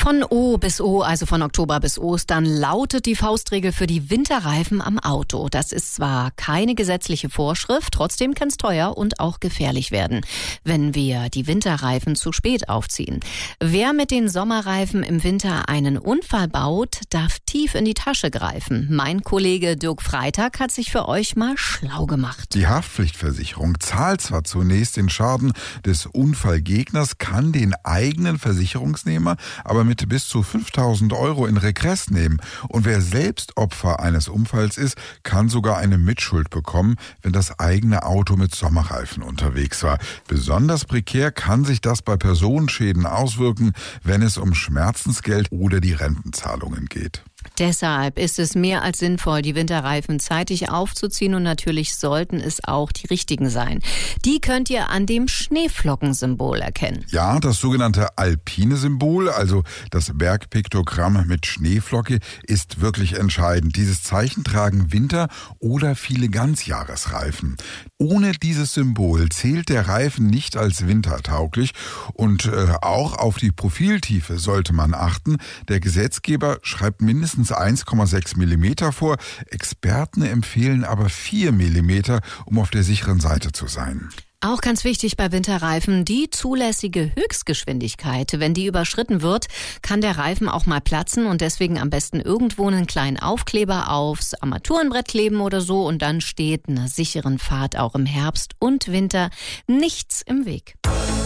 Von O bis O, also von Oktober bis Ostern, lautet die Faustregel für die Winterreifen am Auto. Das ist zwar keine gesetzliche Vorschrift, trotzdem kann es teuer und auch gefährlich werden, wenn wir die Winterreifen zu spät aufziehen. Wer mit den Sommerreifen im Winter einen Unfall baut, darf tief in die Tasche greifen. Mein Kollege Dirk Freitag hat sich für euch mal schlau gemacht. Die Haftpflichtversicherung zahlt zwar zunächst den Schaden des Unfallgegners, kann den eigenen Versicherungsnehmer aber mit bis zu 5.000 € in Regress nehmen. Und wer selbst Opfer eines Unfalls ist, kann sogar eine Mitschuld bekommen, wenn das eigene Auto mit Sommerreifen unterwegs war. Besonders prekär kann sich das bei Personenschäden auswirken, wenn es um Schmerzensgeld oder die Rentenzahlungen geht. Deshalb ist es mehr als sinnvoll, die Winterreifen zeitig aufzuziehen, und natürlich sollten es auch die richtigen sein. Die könnt ihr an dem Schneeflockensymbol erkennen. Ja, das sogenannte alpine Symbol, also das Bergpiktogramm mit Schneeflocke, ist wirklich entscheidend. Dieses Zeichen tragen Winter- oder viele Ganzjahresreifen. Ohne dieses Symbol zählt der Reifen nicht als wintertauglich, und auch auf die Profiltiefe sollte man achten. Der Gesetzgeber schreibt mindestens 1,6 mm vor. Experten empfehlen aber 4 mm, um auf der sicheren Seite zu sein. Auch ganz wichtig bei Winterreifen, die zulässige Höchstgeschwindigkeit. Wenn die überschritten wird, kann der Reifen auch mal platzen, und deswegen am besten irgendwo einen kleinen Aufkleber aufs Armaturenbrett kleben oder so, und dann steht einer sicheren Fahrt auch im Herbst und Winter nichts im Weg.